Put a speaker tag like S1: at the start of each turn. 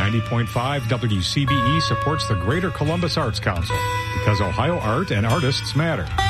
S1: 90.5 WCBE supports the Greater Columbus Arts Council because Ohio art and artists matter.